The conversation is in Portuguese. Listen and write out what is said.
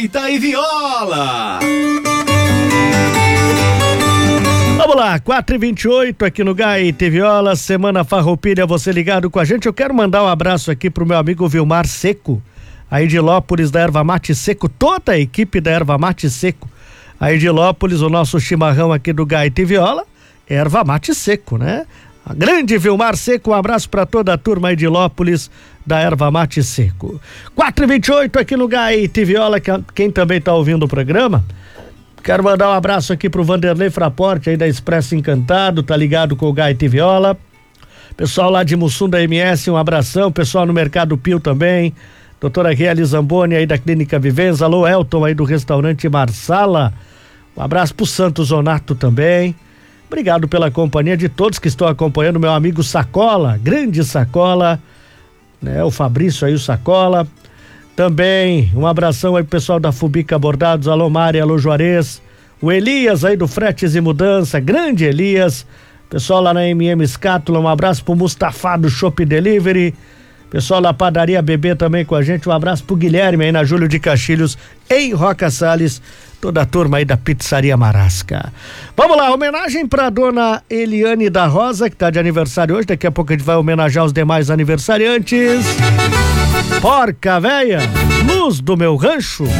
Gaita e Viola. Vamos lá, 4h28 aqui no Gaita e Viola, Semana Farroupilha, você ligado com a gente. Eu quero mandar um abraço aqui pro meu amigo Vilmar Seco, aí de Lópolis, da Erva Mate Seco, toda a equipe da Erva Mate Seco, aí de Lópolis, o nosso chimarrão aqui do Gaita e Viola, Erva Mate Seco, né? A grande Vilmar Seco, um abraço para toda a turma aí de Lópolis, da Erva Mate Seco. 4h28 aqui no Gaita e Viola, quem também tá ouvindo o programa, quero mandar um abraço aqui pro Vanderlei Fraporte aí da Expresso Encantado, tá ligado com o Gaita e Viola. Pessoal lá de Mussum da MS, um abração. Pessoal no Mercado Pio também. Doutora Rieli Zamboni aí da Clínica Vivenza. Alô, Elton aí do restaurante Marsala. Um abraço pro Santos Zonato também. Obrigado pela companhia de todos que estão acompanhando. Meu amigo Sacola, grande Sacola, né? O Fabrício aí, o Sacola. Também um abração aí pro pessoal da Fubica Bordados, alô Mari, alô Juarez, o Elias aí do Fretes e Mudança, grande Elias, pessoal lá na Escátula, um abraço pro Mustafa do Shop Delivery, pessoal da Padaria Bebê também com a gente, um abraço pro Guilherme aí na Júlio de Castilhos, em Roca Salles, toda a turma aí da Pizzaria Marasca. Vamos lá, homenagem pra dona Eliane da Rosa, que tá de aniversário hoje, daqui a pouco a gente vai homenagear os demais aniversariantes. Porca véia, luz do meu rancho.